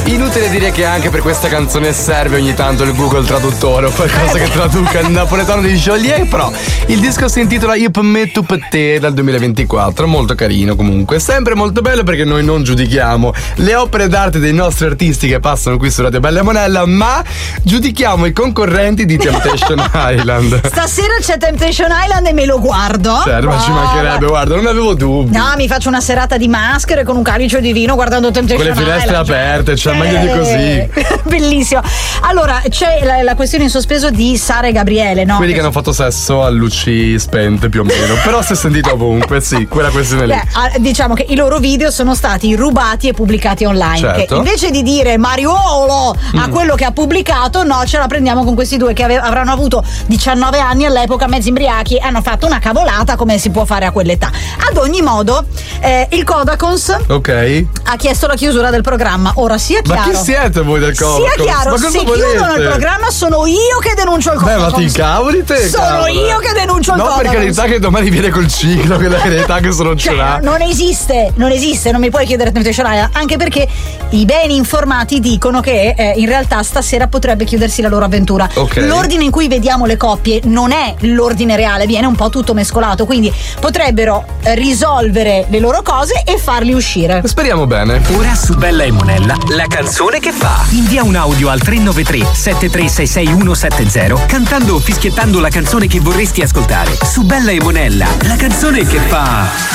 Inutile dire che anche per questa canzone serve ogni tanto il Google Traduttore o qualcosa che traduca il napoletano di Joliet, però il disco si intitola Io per me tu per te dal 2024, molto carino comunque, sempre molto bello perché noi non giudichiamo le opere d'arte dei nostri artisti che passano qui su Radio Bella e Monella, ma giudichiamo i concorrenti di Temptation Island. Stasera c'è Temptation Island e me lo guardo. Certo, ma ci mancherebbe, guarda, non avevo dubbi. No, mi faccio una serata di maschere con un calice di vino guardando Temptation Island. Con le finestre aperte, cioè meglio di così. Bellissimo. Allora, c'è la questione in sospeso di Sara e Gabriele, no? Quelli che hanno fatto sesso a luci spente più o meno. Però si è sentito ovunque, sì, quella questione lì. Diciamo che i loro video sono stati rubati e pubblicati online. Certo. Che invece di dire Mariuolo a quello che ha pubblicato, no, ce la prendiamo con questi due che avranno avuto 19 anni all'epoca, mezzi imbriachi, hanno fatto una cavolata come si può fare a quell'età. Ad ogni modo, il Codacons ha chiesto la chiusura del programma. Ora sia chiaro. Ma chi siete voi del Codacons? Sia chiaro, se chiudono il programma sono io che denuncio il Codacons. Ma ti incavoli te? Sono io che denuncio il Codacons. No, per carità che domani viene col ciclo, che la carità che sono ce l'ha. Non esiste, non mi puoi chiedere Temptation Island, anche perché i beni informati dicono che in realtà stasera potrebbe chiudersi la loro avventura. L'ordine in cui vediamo le coppie non è l'ordine reale, viene un po' tutto mescolato, quindi potrebbero risolvere le loro cose e farli uscire. Speriamo bene. Ora su Bella e Monella, la canzone che fa. Invia un audio al 393 7366170 cantando o fischiettando la canzone che vorresti ascoltare. Su Bella e Monella, la canzone che fa.